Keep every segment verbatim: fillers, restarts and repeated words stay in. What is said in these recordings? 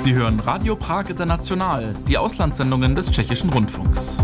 Sie hören Radio Prag International, die Auslandssendungen des Tschechischen Rundfunks.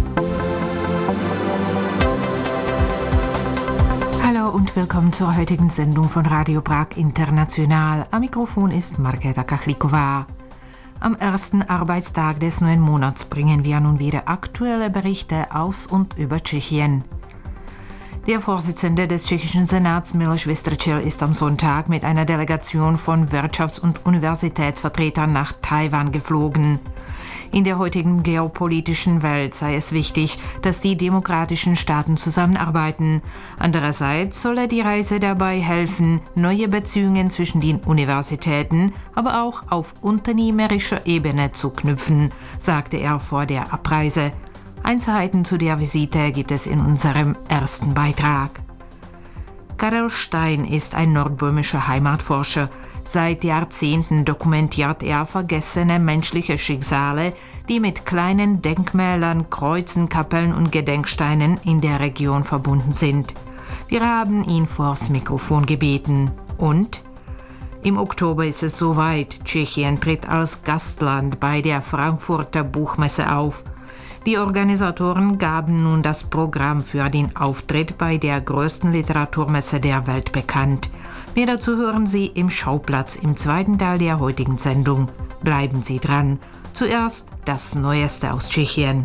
Hallo und willkommen zur heutigen Sendung von Radio Prag International. Am Mikrofon ist Markéta Kachlíková. Am ersten Arbeitstag des neuen Monats bringen wir nun wieder aktuelle Berichte aus und über Tschechien. Der Vorsitzende des tschechischen Senats Miloš Vystrčil ist am Sonntag mit einer Delegation von Wirtschafts- und Universitätsvertretern nach Taiwan geflogen. In der heutigen geopolitischen Welt sei es wichtig, dass die demokratischen Staaten zusammenarbeiten. Andererseits solle die Reise dabei helfen, neue Beziehungen zwischen den Universitäten, aber auch auf unternehmerischer Ebene zu knüpfen, sagte er vor der Abreise. Einzelheiten zu der Visite gibt es in unserem ersten Beitrag. Karel Stein ist ein nordböhmischer Heimatforscher. Seit Jahrzehnten dokumentiert er vergessene menschliche Schicksale, die mit kleinen Denkmälern, Kreuzen, Kapellen und Gedenksteinen in der Region verbunden sind. Wir haben ihn vors Mikrofon gebeten. Und? Im Oktober ist es soweit. Tschechien tritt als Gastland bei der Frankfurter Buchmesse auf. Die Organisatoren gaben nun das Programm für den Auftritt bei der größten Literaturmesse der Welt bekannt. Mehr dazu hören Sie im Schauplatz im zweiten Teil der heutigen Sendung. Bleiben Sie dran. Zuerst das Neueste aus Tschechien.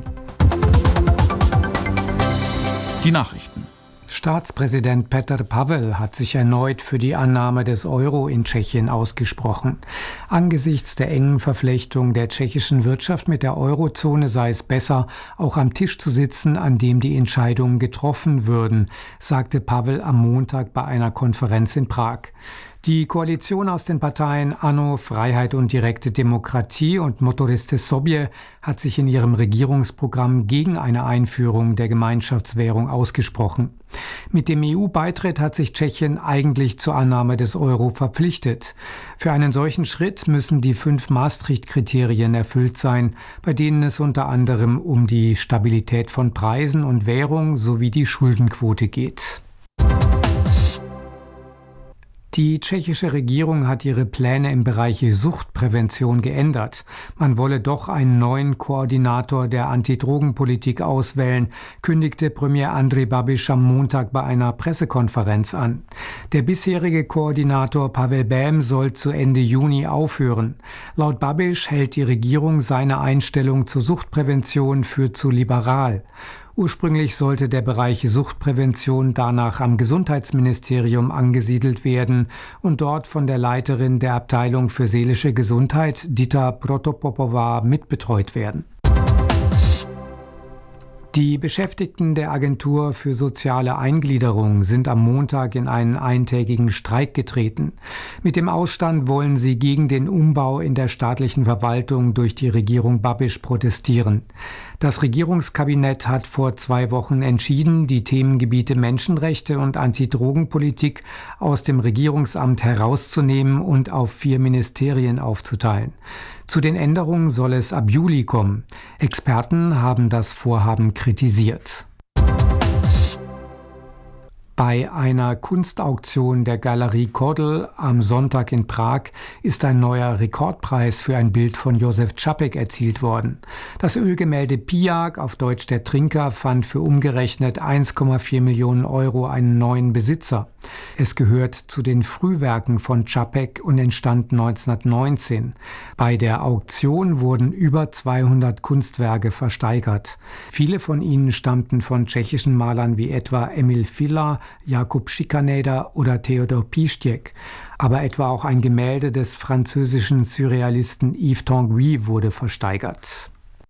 Die Nachrichten. Staatspräsident Petr Pavel hat sich erneut für die Annahme des Euro in Tschechien ausgesprochen. Angesichts der engen Verflechtung der tschechischen Wirtschaft mit der Eurozone sei es besser, auch am Tisch zu sitzen, an dem die Entscheidungen getroffen würden, sagte Pavel am Montag bei einer Konferenz in Prag. Die Koalition aus den Parteien ANO, Freiheit und direkte Demokratie und Motoriste Sobě hat sich in ihrem Regierungsprogramm gegen eine Einführung der Gemeinschaftswährung ausgesprochen. Mit dem E U-Beitritt hat sich Tschechien eigentlich zur Annahme des Euro verpflichtet. Für einen solchen Schritt müssen die fünf Maastricht-Kriterien erfüllt sein, bei denen es unter anderem um die Stabilität von Preisen und Währung sowie die Schuldenquote geht. Die tschechische Regierung hat ihre Pläne im Bereich Suchtprävention geändert. Man wolle doch einen neuen Koordinator der Antidrogenpolitik auswählen, kündigte Premier Andrej Babiš am Montag bei einer Pressekonferenz an. Der bisherige Koordinator Pavel Bém soll zu Ende Juni aufhören. Laut Babiš hält die Regierung seine Einstellung zur Suchtprävention für zu liberal. Ursprünglich sollte der Bereich Suchtprävention danach am Gesundheitsministerium angesiedelt werden und dort von der Leiterin der Abteilung für seelische Gesundheit, Dita Protopopova, mitbetreut werden. Die Beschäftigten der Agentur für soziale Eingliederung sind am Montag in einen eintägigen Streik getreten. Mit dem Ausstand wollen sie gegen den Umbau in der staatlichen Verwaltung durch die Regierung Babiš protestieren. Das Regierungskabinett hat vor zwei Wochen entschieden, die Themengebiete Menschenrechte und Antidrogenpolitik aus dem Regierungsamt herauszunehmen und auf vier Ministerien aufzuteilen. Zu den Änderungen soll es ab Juli kommen. Experten haben das Vorhaben kritisiert. Bei einer Kunstauktion der Galerie Koddel am Sonntag in Prag ist ein neuer Rekordpreis für ein Bild von Josef Čapek erzielt worden. Das Ölgemälde Pijak, auf Deutsch der Trinker, fand für umgerechnet eins Komma vier Millionen Euro einen neuen Besitzer. Es gehört zu den Frühwerken von Čapek und entstand neunzehnhundertneunzehn. Bei der Auktion wurden über zweihundert Kunstwerke versteigert. Viele von ihnen stammten von tschechischen Malern wie etwa Emil Fila, Jakub Schikaneder oder Theodor Pištěk. Aber etwa auch ein Gemälde des französischen Surrealisten Yves Tanguy wurde versteigert.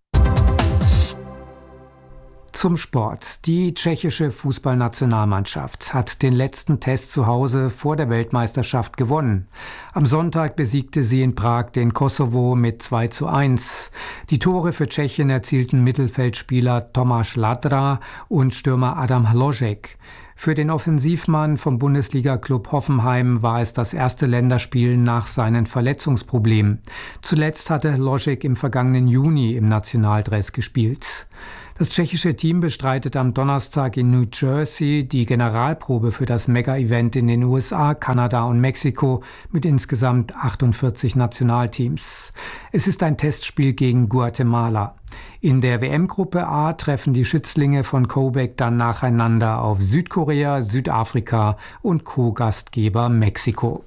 Zum Sport. Die tschechische Fußballnationalmannschaft hat den letzten Test zu Hause vor der Weltmeisterschaft gewonnen. Am Sonntag besiegte sie in Prag den Kosovo mit zwei zu eins. Die Tore für Tschechien erzielten Mittelfeldspieler Tomáš Ladra und Stürmer Adam Hložek. Für den Offensivmann vom Bundesliga-Klub Hoffenheim war es das erste Länderspiel nach seinen Verletzungsproblemen. Zuletzt hatte Hložek im vergangenen Juni im Nationaldress gespielt. Das tschechische Team bestreitet am Donnerstag in New Jersey die Generalprobe für das Mega-Event in den U S A, Kanada und Mexiko mit insgesamt achtundvierzig Nationalteams. Es ist ein Testspiel gegen Guatemala. In der W M-Gruppe A treffen die Schützlinge von Quebec dann nacheinander auf Südkorea, Südafrika und Co-Gastgeber Mexiko.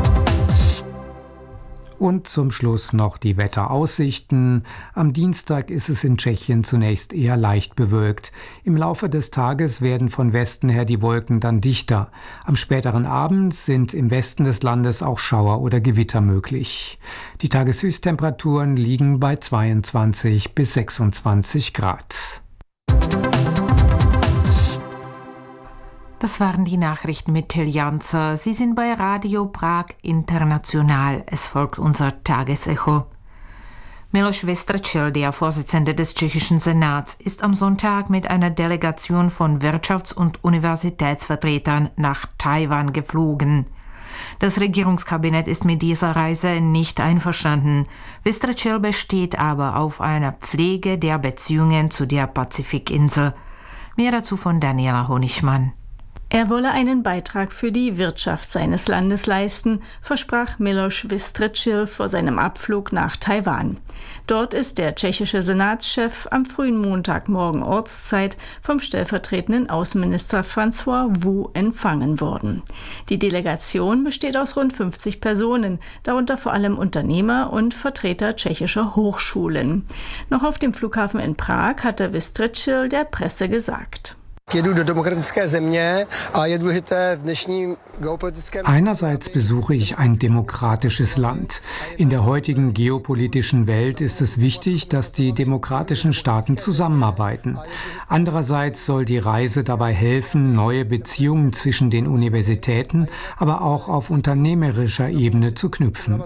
Und zum Schluss noch die Wetteraussichten. Am Dienstag ist es in Tschechien zunächst eher leicht bewölkt. Im Laufe des Tages werden von Westen her die Wolken dann dichter. Am späteren Abend sind im Westen des Landes auch Schauer oder Gewitter möglich. Die Tageshöchsttemperaturen liegen bei zweiundzwanzig bis sechsundzwanzig Grad. Das waren die Nachrichten mit Till Janzer. Sie sind bei Radio Prag International. Es folgt unser Tagesecho. Miloš Vystrčil, der Vorsitzende des tschechischen Senats, ist am Sonntag mit einer Delegation von Wirtschafts- und Universitätsvertretern nach Taiwan geflogen. Das Regierungskabinett ist mit dieser Reise nicht einverstanden. Vystrčil besteht aber auf einer Pflege der Beziehungen zu der Pazifikinsel. Mehr dazu von Daniela Honigmann. Er wolle einen Beitrag für die Wirtschaft seines Landes leisten, versprach Miloš Vystrčil vor seinem Abflug nach Taiwan. Dort ist der tschechische Senatschef am frühen Montagmorgen Ortszeit vom stellvertretenden Außenminister François Wu empfangen worden. Die Delegation besteht aus rund fünfzig Personen, darunter vor allem Unternehmer und Vertreter tschechischer Hochschulen. Noch auf dem Flughafen in Prag hatte Vystrčil der Presse gesagt: Einerseits besuche ich ein demokratisches Land. In der heutigen geopolitischen Welt ist es wichtig, dass die demokratischen Staaten zusammenarbeiten. Andererseits soll die Reise dabei helfen, neue Beziehungen zwischen den Universitäten, aber auch auf unternehmerischer Ebene zu knüpfen.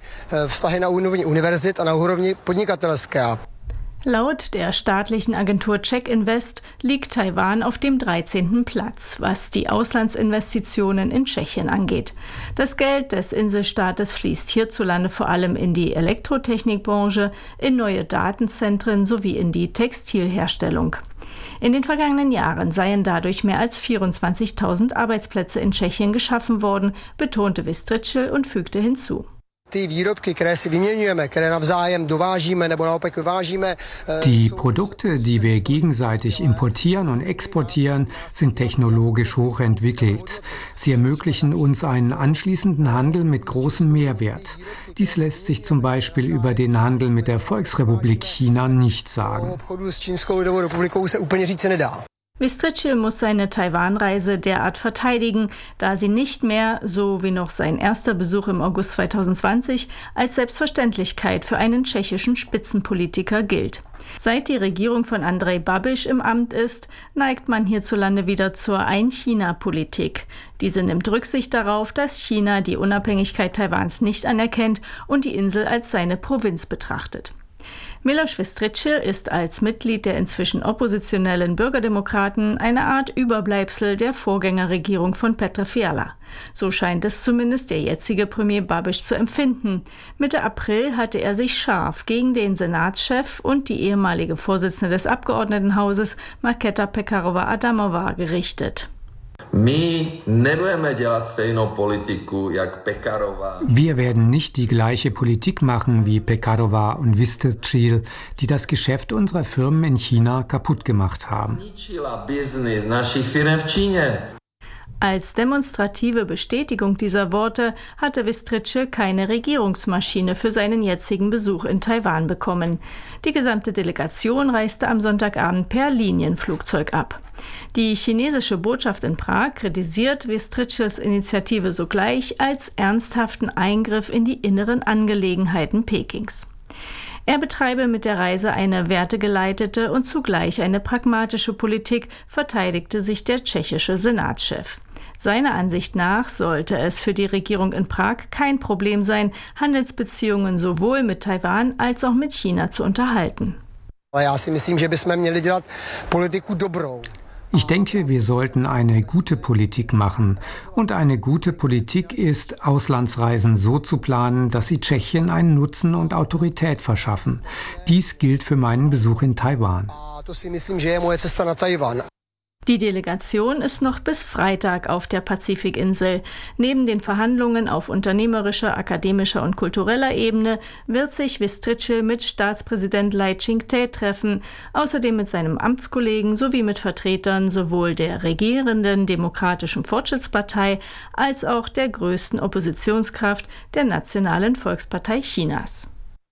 Laut der staatlichen Agentur Czech Invest liegt Taiwan auf dem dreizehnten Platz, was die Auslandsinvestitionen in Tschechien angeht. Das Geld des Inselstaates fließt hierzulande vor allem in die Elektrotechnikbranche, in neue Datenzentren sowie in die Textilherstellung. In den vergangenen Jahren seien dadurch mehr als vierundzwanzigtausend Arbeitsplätze in Tschechien geschaffen worden, betonte Vystrčil und fügte hinzu: Die Produkte, die wir gegenseitig importieren und exportieren, sind technologisch hochentwickelt. Sie ermöglichen uns einen anschließenden Handel mit großem Mehrwert. Dies lässt sich zum Beispiel über den Handel mit der Volksrepublik China nicht sagen. Vystrčil muss seine Taiwan-Reise derart verteidigen, da sie nicht mehr, so wie noch sein erster Besuch im August zweitausendzwanzig, als Selbstverständlichkeit für einen tschechischen Spitzenpolitiker gilt. Seit die Regierung von Andrej Babiš im Amt ist, neigt man hierzulande wieder zur Ein-China-Politik. Diese nimmt Rücksicht darauf, dass China die Unabhängigkeit Taiwans nicht anerkennt und die Insel als seine Provinz betrachtet. Miloš Vystrčil ist als Mitglied der inzwischen oppositionellen Bürgerdemokraten eine Art Überbleibsel der Vorgängerregierung von Petr Fiala. So scheint es zumindest der jetzige Premier Babiš zu empfinden. Mitte April hatte er sich scharf gegen den Senatschef und die ehemalige Vorsitzende des Abgeordnetenhauses Markéta Pekarová-Adamová gerichtet. Wir werden nicht die gleiche Politik machen wie Pekarová und Vystrčil, die das Geschäft unserer Firmen in China kaputt gemacht haben. Als demonstrative Bestätigung dieser Worte hatte Vystrčil keine Regierungsmaschine für seinen jetzigen Besuch in Taiwan bekommen. Die gesamte Delegation reiste am Sonntagabend per Linienflugzeug ab. Die chinesische Botschaft in Prag kritisiert Vystrčils Initiative sogleich als ernsthaften Eingriff in die inneren Angelegenheiten Pekings. Er betreibe mit der Reise eine wertegeleitete und zugleich eine pragmatische Politik, verteidigte sich der tschechische Senatschef. Seiner Ansicht nach sollte es für die Regierung in Prag kein Problem sein, Handelsbeziehungen sowohl mit Taiwan als auch mit China zu unterhalten. Ich denke, wir sollten eine gute Politik machen. Und eine gute Politik ist, Auslandsreisen so zu planen, dass sie Tschechien einen Nutzen und Autorität verschaffen. Dies gilt für meinen Besuch in Taiwan. Die Delegation ist noch bis Freitag auf der Pazifikinsel. Neben den Verhandlungen auf unternehmerischer, akademischer und kultureller Ebene wird sich Vystrčil mit Staatspräsident Lai Ching-te treffen, außerdem mit seinem Amtskollegen sowie mit Vertretern sowohl der regierenden Demokratischen Fortschrittspartei als auch der größten Oppositionskraft, der Nationalen Volkspartei Chinas.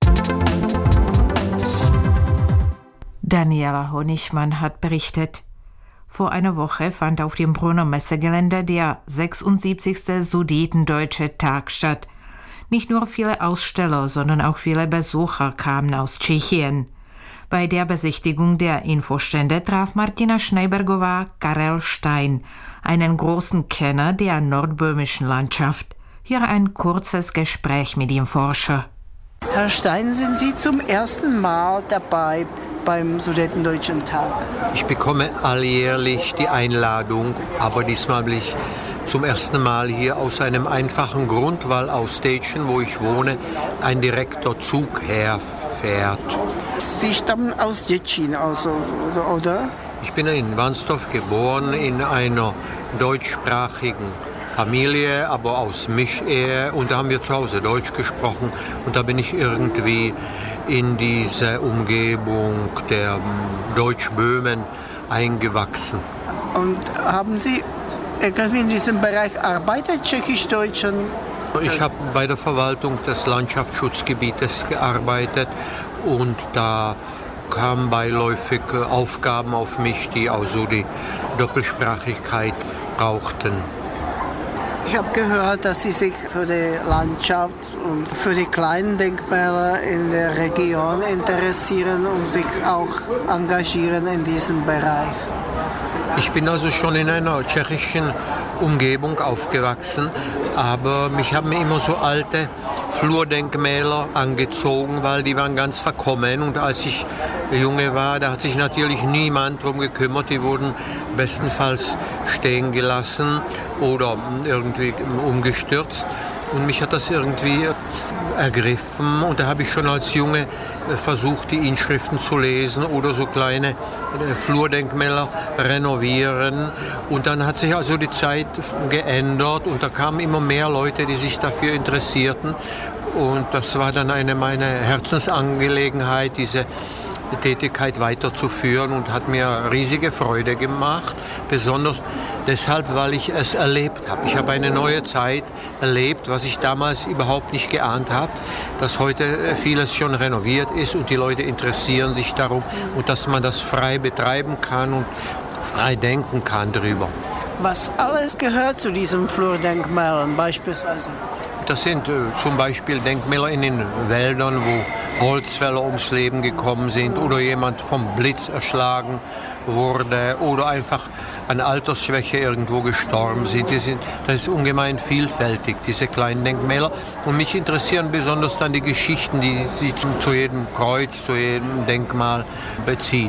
Daniela Honigmann hat berichtet. Vor einer Woche fand auf dem Brunner Messegelände der sechsundsiebzigste Sudetendeutsche Tag statt. Nicht nur viele Aussteller, sondern auch viele Besucher kamen aus Tschechien. Bei der Besichtigung der Infostände traf Martina Schneibergová Karel Stein, einen großen Kenner der nordböhmischen Landschaft. Hier ein kurzes Gespräch mit dem Forscher. Herr Stein, sind Sie zum ersten Mal dabei beim Sudetendeutschen Tag? Ich bekomme alljährlich die Einladung, aber diesmal bin ich zum ersten Mal hier aus einem einfachen Grund, weil aus Stettin, wo ich wohne, ein direkter Zug herfährt. Sie stammen aus Stettin, also, oder? Ich bin in Warnsdorf geboren, in einer deutschsprachigen Familie, aber aus Mischehe, und da haben wir zu Hause Deutsch gesprochen und da bin ich irgendwie in diese Umgebung der Deutschböhmen eingewachsen. Und haben Sie irgendwie in diesem Bereich arbeitet, Tschechisch-Deutschen? Ich habe bei der Verwaltung des Landschaftsschutzgebietes gearbeitet und da kamen beiläufig Aufgaben auf mich, die also die Doppelsprachigkeit brauchten. Ich habe gehört, dass Sie sich für die Landschaft und für die kleinen Denkmäler in der Region interessieren und sich auch engagieren in diesem Bereich. Ich bin also schon in einer tschechischen Umgebung aufgewachsen, aber mich haben immer so alte Flurdenkmäler angezogen, weil die waren ganz verkommen, und als ich Junge war, da hat sich natürlich niemand drum gekümmert, die wurden bestenfalls stehen gelassen oder irgendwie umgestürzt, und mich hat das irgendwie ergriffen, und da habe ich schon als Junge versucht, die Inschriften zu lesen oder so kleine Flurdenkmäler renovieren, und dann hat sich also die Zeit geändert und da kamen immer mehr Leute, die sich dafür interessierten, und das war dann eine meine Herzensangelegenheit, diese Tätigkeit weiterzuführen, und hat mir riesige Freude gemacht, besonders deshalb, weil ich es erlebt habe. Ich habe eine neue Zeit erlebt, was ich damals überhaupt nicht geahnt habe, dass heute vieles schon renoviert ist und die Leute interessieren sich darum und dass man das frei betreiben kann und frei denken kann darüber. Was alles gehört zu diesen Flurdenkmälern beispielsweise? Das sind äh, zum Beispiel Denkmäler in den Wäldern, wo Holzfäller ums Leben gekommen sind oder jemand vom Blitz erschlagen wurde oder einfach an Altersschwäche irgendwo gestorben sind. Die sind. Das ist ungemein vielfältig, diese kleinen Denkmäler. Und mich interessieren besonders dann die Geschichten, die sie zu, zu jedem Kreuz, zu jedem Denkmal beziehen.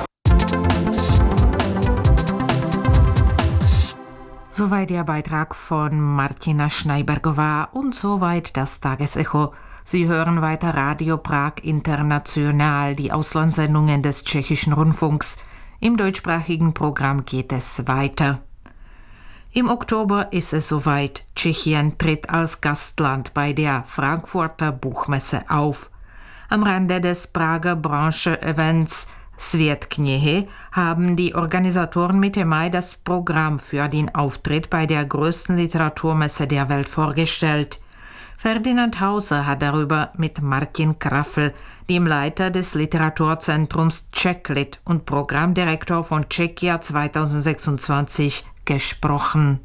Soweit der Beitrag von Martina Schneibergová und soweit das Tagesecho. Sie hören weiter Radio Prag International, die Auslandssendungen des Tschechischen Rundfunks. Im deutschsprachigen Programm geht es weiter. Im Oktober ist es soweit. Tschechien tritt als Gastland bei der Frankfurter Buchmesse auf. Am Rande des Prager Branche-Events Svět knihy haben die Organisatoren Mitte Mai das Programm für den Auftritt bei der größten Literaturmesse der Welt vorgestellt. Ferdinand Hauser hat darüber mit Martin Kraffel, dem Leiter des Literaturzentrums Czechlit und Programmdirektor von Czechia zweitausendsechsundzwanzig, gesprochen.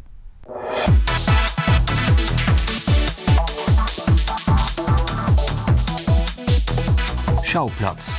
Schauplatz.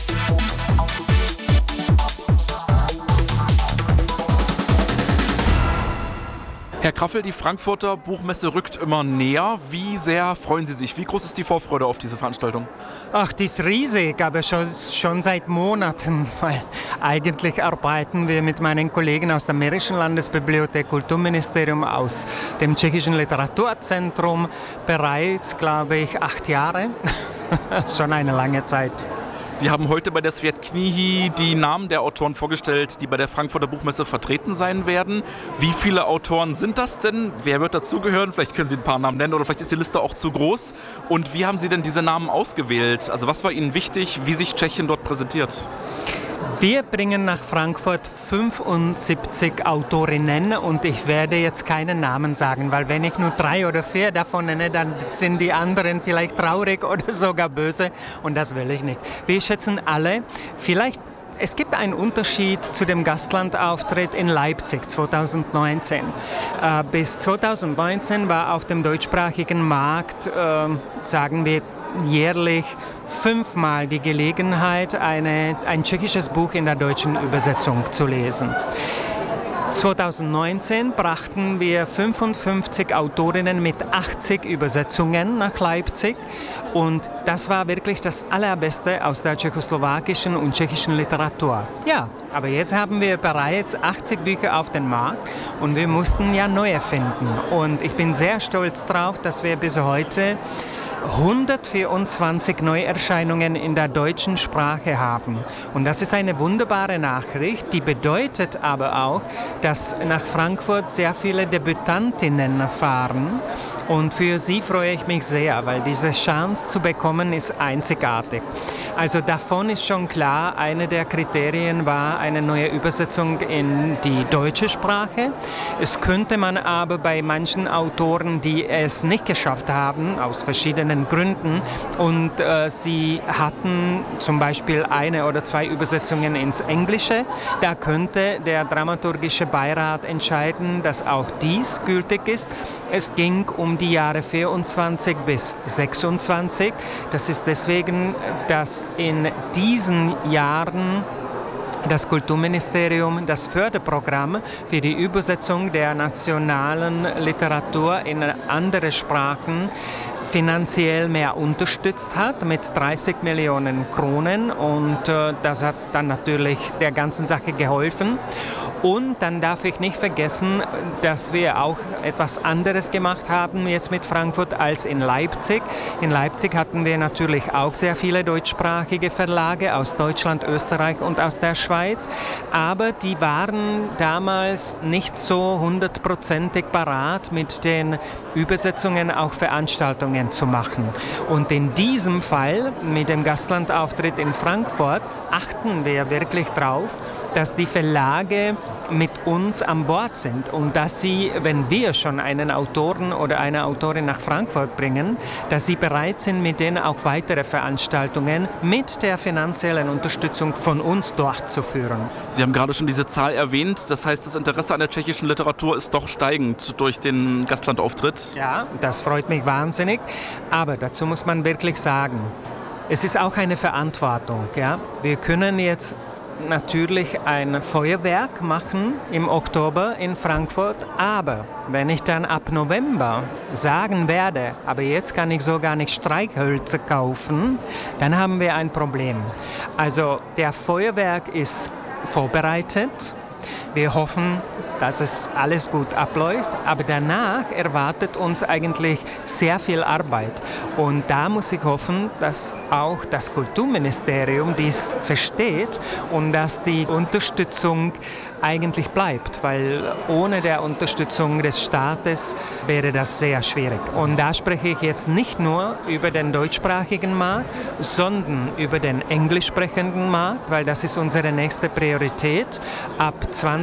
Herr Kraffel, die Frankfurter Buchmesse rückt immer näher. Wie sehr freuen Sie sich? Wie groß ist die Vorfreude auf diese Veranstaltung? Ach, die ist riesig, aber schon, schon seit Monaten, weil eigentlich arbeiten wir mit meinen Kollegen aus der Mährischen Landesbibliothek, Kulturministerium, aus dem Tschechischen Literaturzentrum bereits, glaube ich, acht Jahre. Schon eine lange Zeit. Sie haben heute bei der Svět knihy die Namen der Autoren vorgestellt, die bei der Frankfurter Buchmesse vertreten sein werden. Wie viele Autoren sind das denn? Wer wird dazugehören? Vielleicht können Sie ein paar Namen nennen oder vielleicht ist die Liste auch zu groß. Und wie haben Sie denn diese Namen ausgewählt? Also was war Ihnen wichtig, wie sich Tschechien dort präsentiert? Wir bringen nach Frankfurt fünfundsiebzig Autorinnen und ich werde jetzt keinen Namen sagen, weil wenn ich nur drei oder vier davon nenne, dann sind die anderen vielleicht traurig oder sogar böse und das will ich nicht. Wir schätzen alle, vielleicht es gibt einen Unterschied zu dem Gastlandauftritt in Leipzig zweitausendneunzehn. Äh, bis zweitausendneunzehn war auf dem deutschsprachigen Markt, äh, sagen wir, jährlich fünfmal die Gelegenheit, eine, ein tschechisches Buch in der deutschen Übersetzung zu lesen. zweitausendneunzehn brachten wir fünfundfünfzig Autorinnen mit achtzig Übersetzungen nach Leipzig und das war wirklich das Allerbeste aus der tschechoslowakischen und tschechischen Literatur. Ja, aber jetzt haben wir bereits achtzig Bücher auf dem Markt und wir mussten ja neue finden und ich bin sehr stolz darauf, dass wir bis heute hundertvierundzwanzig Neuerscheinungen in der deutschen Sprache haben. Und das ist eine wunderbare Nachricht, die bedeutet aber auch, dass nach Frankfurt sehr viele Debütantinnen fahren. Und für sie freue ich mich sehr, weil diese Chance zu bekommen ist einzigartig. Also davon ist schon klar, eine der Kriterien war eine neue Übersetzung in die deutsche Sprache. Es könnte man aber bei manchen Autoren, die es nicht geschafft haben, aus verschiedenen Gründen, und äh, sie hatten zum Beispiel eine oder zwei Übersetzungen ins Englische, da könnte der dramaturgische Beirat entscheiden, dass auch dies gültig ist. Es ging um die Jahre vierundzwanzig bis sechsundzwanzig. Das ist deswegen, dass in diesen Jahren das Kulturministerium das Förderprogramm für die Übersetzung der nationalen Literatur in andere Sprachen finanziell mehr unterstützt hat mit dreißig Millionen Kronen und äh, das hat dann natürlich der ganzen Sache geholfen. Und dann darf ich nicht vergessen, dass wir auch etwas anderes gemacht haben jetzt mit Frankfurt als in Leipzig. In Leipzig hatten wir natürlich auch sehr viele deutschsprachige Verlage aus Deutschland, Österreich und aus der Schweiz, aber die waren damals nicht so hundertprozentig parat, mit den Übersetzungen auch Veranstaltungen zu machen. Und in diesem Fall, mit dem Gastlandauftritt in Frankfurt, achten wir wirklich drauf, dass die Verlage mit uns an Bord sind und dass sie, wenn wir schon einen Autoren oder eine Autorin nach Frankfurt bringen, dass sie bereit sind, mit denen auch weitere Veranstaltungen mit der finanziellen Unterstützung von uns durchzuführen. Sie haben gerade schon diese Zahl erwähnt, das heißt, das Interesse an der tschechischen Literatur ist doch steigend durch den Gastlandauftritt. Ja, das freut mich wahnsinnig, aber dazu muss man wirklich sagen, es ist auch eine Verantwortung. Ja? Wir können jetzt natürlich ein Feuerwerk machen im Oktober in Frankfurt, aber wenn ich dann ab November sagen werde, aber jetzt kann ich so gar nicht Streichhölzer kaufen, dann haben wir ein Problem. Also der Feuerwerk ist vorbereitet. Wir hoffen, dass es alles gut abläuft, aber danach erwartet uns eigentlich sehr viel Arbeit. Und da muss ich hoffen, dass auch das Kulturministerium dies versteht und dass die Unterstützung eigentlich bleibt, weil ohne der Unterstützung des Staates wäre das sehr schwierig. Und da spreche ich jetzt nicht nur über den deutschsprachigen Markt, sondern über den englischsprechenden Markt, weil das ist unsere nächste Priorität ab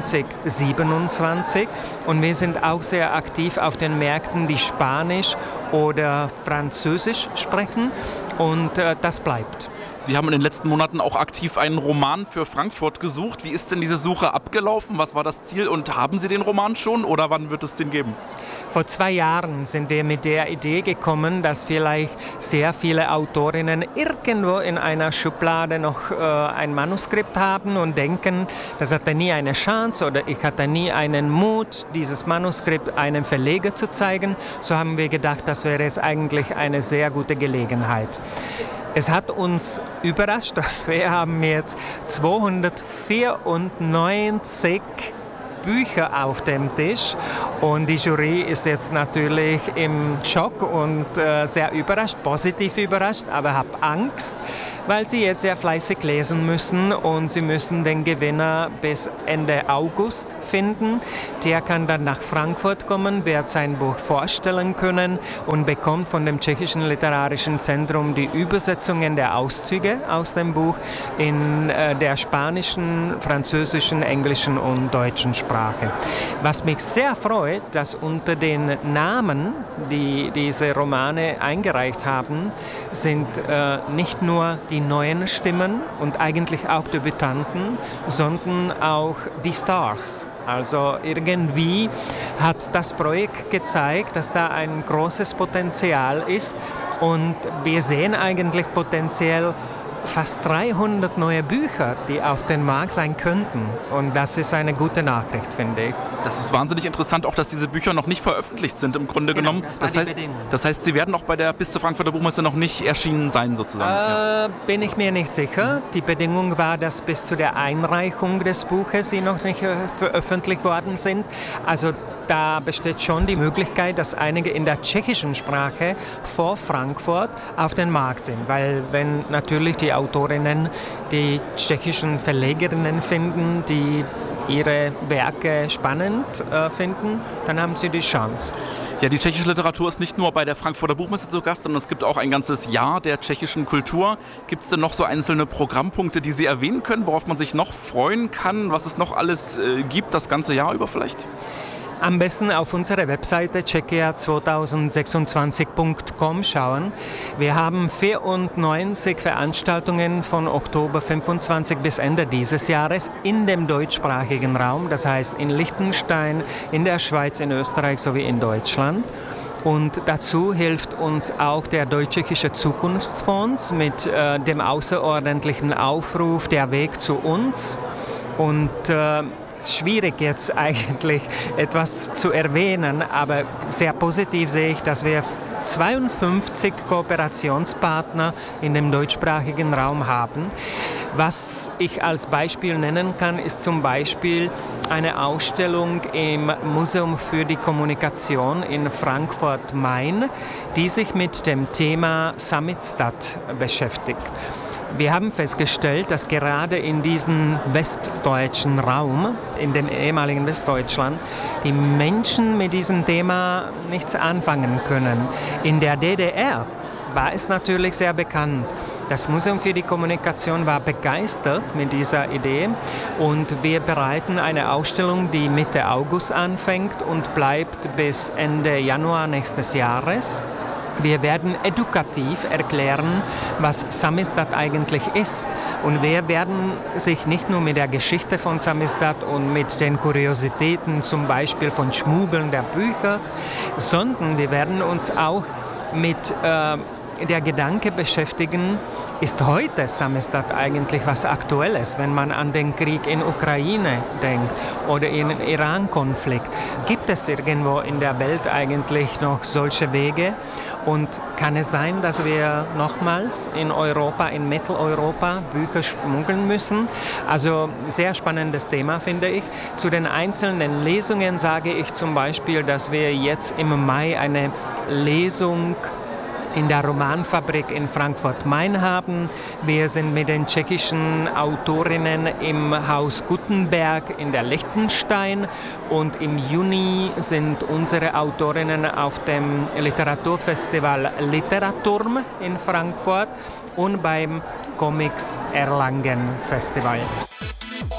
zweitausendsiebenundzwanzig. Und wir sind auch sehr aktiv auf den Märkten, die Spanisch oder Französisch sprechen und äh, das bleibt. Sie haben in den letzten Monaten auch aktiv einen Roman für Frankfurt gesucht. Wie ist denn diese Suche abgelaufen? Was war das Ziel und haben Sie den Roman schon oder wann wird es den geben? Vor zwei Jahren sind wir mit der Idee gekommen, dass vielleicht sehr viele Autorinnen irgendwo in einer Schublade noch äh, ein Manuskript haben und denken, das hatte nie eine Chance oder ich hatte nie einen Mut, dieses Manuskript einem Verleger zu zeigen. So haben wir gedacht, das wäre jetzt eigentlich eine sehr gute Gelegenheit. Es hat uns überrascht, wir haben jetzt zweihundertvierundneunzig Bücher auf dem Tisch und die Jury ist jetzt natürlich im Schock und äh, sehr überrascht, positiv überrascht, aber hat Angst, weil sie jetzt sehr fleißig lesen müssen und sie müssen den Gewinner bis Ende August finden. Der kann dann nach Frankfurt kommen, wird sein Buch vorstellen können und bekommt von dem Tschechischen Literarischen Zentrum die Übersetzungen der Auszüge aus dem Buch in äh, der spanischen, französischen, englischen und deutschen Sprache. Was mich sehr freut, dass unter den Namen, die diese Romane eingereicht haben, sind äh, nicht nur die neuen Stimmen und eigentlich auch Debütanten, sondern auch die Stars. Also irgendwie hat das Projekt gezeigt, dass da ein großes Potenzial ist und wir sehen eigentlich potenziell fast dreihundert neue Bücher, die auf den Markt sein könnten. Und das ist eine gute Nachricht, finde ich. Das ist wahnsinnig interessant, auch dass diese Bücher noch nicht veröffentlicht sind im Grunde Genau, genommen. das war Das die heißt, Bedingung. das heißt, sie werden auch bei der bis zur Frankfurter Buchmesse noch nicht erschienen sein, sozusagen. Äh, bin ich mir nicht sicher. Die Bedingung war, dass bis zu der Einreichung des Buches sie noch nicht äh, veröffentlicht worden sind. Also da besteht schon die Möglichkeit, dass einige in der tschechischen Sprache vor Frankfurt auf den Markt sind. Weil wenn natürlich die Autorinnen die tschechischen Verlegerinnen finden, die ihre Werke spannend äh, finden, dann haben sie die Chance. Ja, die tschechische Literatur ist nicht nur bei der Frankfurter Buchmesse zu Gast, sondern es gibt auch ein ganzes Jahr der tschechischen Kultur. Gibt es denn noch so einzelne Programmpunkte, die Sie erwähnen können, worauf man sich noch freuen kann, was es noch alles äh, gibt, das ganze Jahr über vielleicht? Am besten auf unsere Webseite tschechia zwanzig sechsundzwanzig punkt com schauen. Wir haben vierundneunzig Veranstaltungen von Oktober fünfundzwanzig bis Ende dieses Jahres in dem deutschsprachigen Raum, das heißt in Liechtenstein, in der Schweiz, in Österreich sowie in Deutschland. Und dazu hilft uns auch der Deutsch-Tschechische Zukunftsfonds mit äh, dem außerordentlichen Aufruf Der Weg zu uns. Und äh, schwierig jetzt eigentlich etwas zu erwähnen, aber sehr positiv sehe ich, dass wir zweiundfünfzig Kooperationspartner in dem deutschsprachigen Raum haben. Was ich als Beispiel nennen kann, ist zum Beispiel eine Ausstellung im Museum für die Kommunikation in Frankfurt-Main, die sich mit dem Thema Samizdat beschäftigt. Wir haben festgestellt, dass gerade in diesem westdeutschen Raum, in dem ehemaligen Westdeutschland, die Menschen mit diesem Thema nichts anfangen können. In der D D R war es natürlich sehr bekannt. Das Museum für die Kommunikation war begeistert mit dieser Idee und wir bereiten eine Ausstellung, die Mitte August anfängt und bleibt bis Ende Januar nächstes Jahres. Wir werden edukativ erklären, was Samizdat eigentlich ist. Und wir werden sich nicht nur mit der Geschichte von Samizdat und mit den Kuriositäten, zum Beispiel von Schmuggeln der Bücher, sondern wir werden uns auch mit äh, der Gedanke beschäftigen, ist heute Samizdat eigentlich was Aktuelles, wenn man an den Krieg in Ukraine denkt oder in den Iran-Konflikt? Gibt es irgendwo in der Welt eigentlich noch solche Wege? Und kann es sein, dass wir nochmals in Europa, in Mitteleuropa Bücher schmuggeln müssen? Also sehr spannendes Thema, finde ich. Zu den einzelnen Lesungen sage ich zum Beispiel, dass wir jetzt im Mai eine Lesung in der Romanfabrik in Frankfurt-Main haben. Wir sind mit den tschechischen Autorinnen im Haus Gutenberg in der Liechtenstein und im Juni sind unsere Autorinnen auf dem Literaturfestival Literaturm in Frankfurt und beim Comics Erlangen Festival.